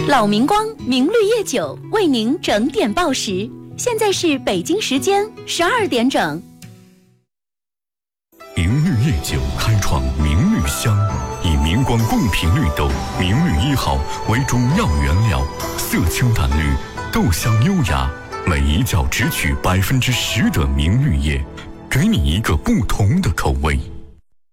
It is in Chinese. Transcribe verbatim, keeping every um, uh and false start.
老明光明绿叶酒为您整点报时，现在是北京时间十二点整。 明绿叶酒开创明绿香，以明光贡品绿豆明绿一号为主要原料，色清淡绿，豆香优雅，每一窖只取百分之十的明绿叶，给你一个不同的口味。